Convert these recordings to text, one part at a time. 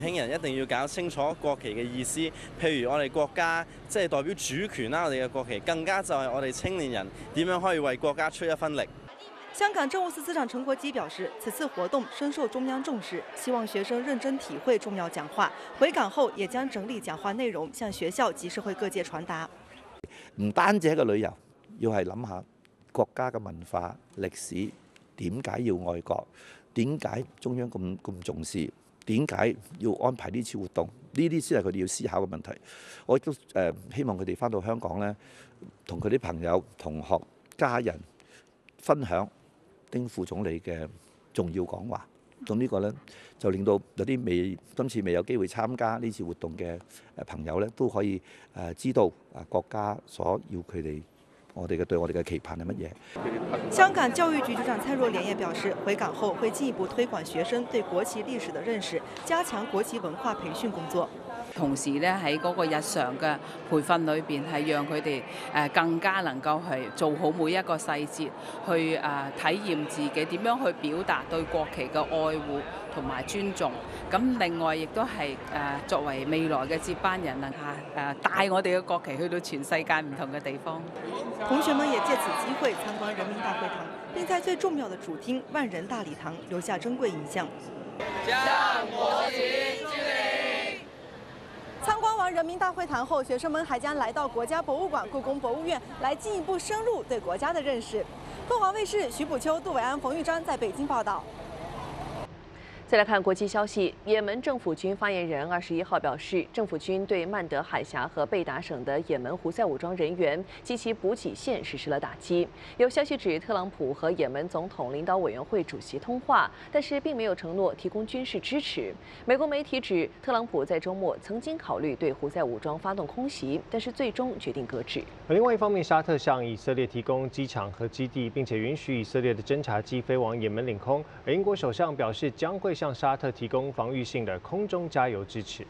年輕人一定要搞清楚國旗嘅意思，譬如我哋國家即係代表主權啦，我哋嘅國旗更加就係我哋青年人點樣可以為國家出一分力。 香港政務司司長陳國基表示，此次活動深受中央重視，希望學生認真體會重要講話。回港後也將整理講話內容，向學校及社會各界傳達。 唔單止係一個旅遊，要係諗下國家嘅文化歷史，點解要愛國？點解中央咁重視？點解要安排呢次活動？呢啲先係佢哋要思考嘅問題。我亦都希望佢哋返到香港呢，同佢啲朋友、同學、家人分享丁副總理嘅重要講話。咁呢個呢，就令到有啲今次未有機會參加呢次活動嘅朋友呢，都可以知道國家所要佢哋。對我哋嘅期盼係乜嘢？ 香港教育局局長蔡若蓮也表示，回港後會進一步推廣學生對國旗歷史的認識，加強國旗文化培訓工作。 同時咧喺嗰個日常嘅培訓裏邊，係讓佢哋更加能夠係做好每一個細節，去體驗自己點樣去表達對國旗嘅愛護同埋尊重。咁另外亦都係作為未來嘅接班人，能帶我哋嘅國旗去到全世界唔同嘅地方。 同學們也借此機會參觀人民大會堂，並在最重要的主廳萬人大禮堂留下珍貴印象。向國旗敬禮。參觀完人民大會堂後，學生們還將來到國家博物館、故宮博物院，來進一步深入對國家的認識。鳳凰衛視徐補秋、杜偉安、馮玉章在北京報道。 再来看国际消息，也门政府军发言人21号表示，政府军对曼德海峡和贝达省的也门胡塞武装人员及其补给线实施了打击。有消息指，特朗普和也门总统领导委员会主席通话，但是并没有承诺提供军事支持。美国媒体指，特朗普在周末曾经考虑对胡塞武装发动空袭，但是最终决定搁置。 而另外一方面，沙特向以色列提供机场和基地，并且允许以色列的侦察机飞往也门领空。而英国首相表示，将会向沙特提供防御性的空中加油支持。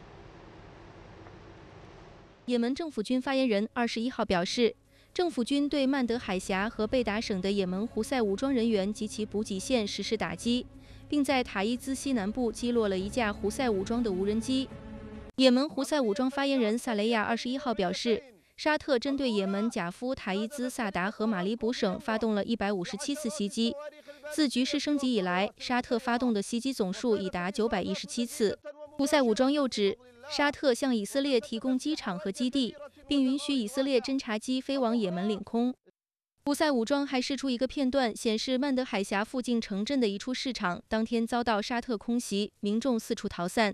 也门政府军发言人21号表示，政府军对曼德海峡和贝达省的也门胡塞武装人员及其补给线实施打击，并在塔伊兹西南部击落了一架胡塞武装的无人机。也门胡塞武装发言人萨雷亚21号表示，沙特针对也门贾夫、塔伊兹、萨达和马里卜省发动了157次袭击。自局势升级以来，沙特发动的袭击总数已达917次。胡塞武装又指，沙特向以色列提供机场和基地，并允许以色列侦察机飞往也门领空。胡塞武装还释出一个片段，显示曼德海峡附近城镇的一处市场当天遭到沙特空袭，民众四处逃散。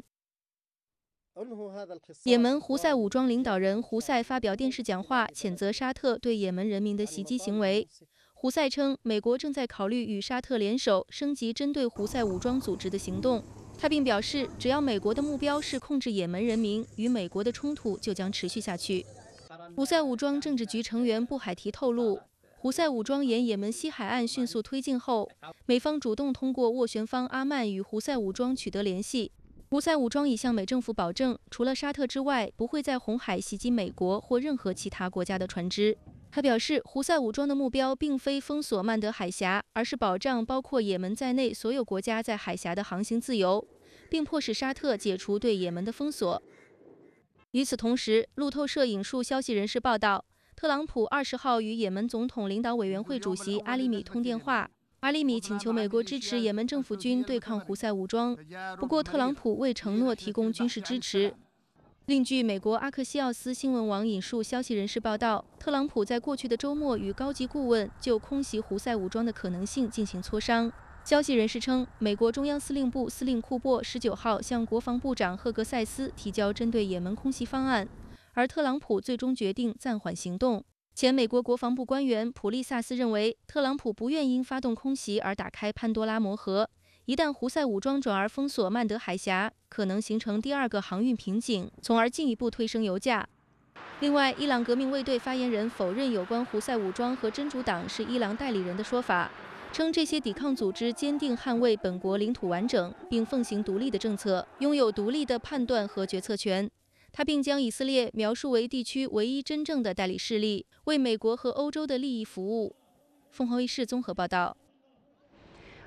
也门胡塞武装领导人胡塞发表电视讲话，谴责沙特对也门人民的袭击行为。胡塞称，美国正在考虑与沙特联手，升级针对胡塞武装组织的行动。他并表示，只要美国的目标是控制也门人民，与美国的冲突就将持续下去。胡塞武装政治局成员布海提透露，胡塞武装沿也门西海岸迅速推进后，美方主动通过斡旋方阿曼与胡塞武装取得联系。胡塞武装已向美政府保证，除了沙特之外，不会在红海袭击美国或任何其他国家的船只。他表示，胡塞武装的目标并非封锁曼德海峡，而是保障包括也门在内所有国家在海峡的航行自由，并迫使沙特解除对也门的封锁。与此同时，路透社引述消息人士报道，特朗普20号与也门总统领导委员会主席阿里米通电话。阿里米请求美国支持也门政府军对抗胡塞武装，不过特朗普未承诺提供军事支持。另据美国阿克西奥斯新闻网引述消息人士报道，特朗普在过去的周末与高级顾问就空袭胡塞武装的可能性进行磋商。消息人士称，美国中央司令部司令库珀19号向国防部长赫格塞斯提交针对也门空袭方案，而特朗普最终决定暂缓行动。前美国国防部官员普利萨斯认为，特朗普不愿因发动空袭而打开潘多拉魔盒。一旦胡塞武装转而封锁曼德海峡，可能形成第二个航运瓶颈，从而进一步推升油价。另外，伊朗革命卫队发言人否认有关胡塞武装和真主党是伊朗代理人的说法，称这些抵抗组织坚定捍卫本国领土完整，并奉行独立的政策，拥有独立的判断和决策权。他并将以色列描述为地区唯一真正的代理势力，为美国和欧洲的利益服务。凤凰卫视综合报道。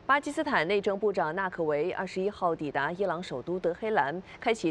巴基斯坦内政部长纳可维21号抵达伊朗首都德黑兰，开启